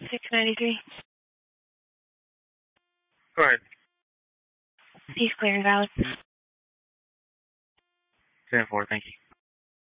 693. Go ahead. He's clear and valid. 10-4, thank you.